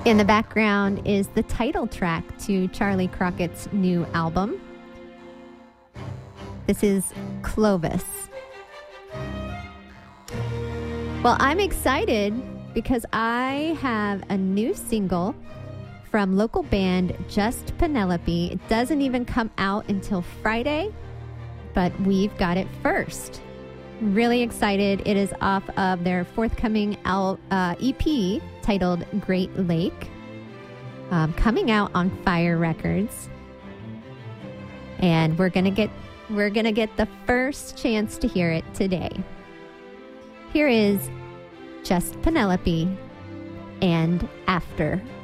In the background is the title track to Charlie Crockett's new album. This is Clovis. Well, I'm excited because I have a new single from local band Just Penelope. It doesn't even come out until Friday, but we've got it first. Really excited. It is off of their forthcoming EP titled Great Lake, coming out on Fire Records. And we're gonna get the first chance to hear it today. Here is Just Penelope and After.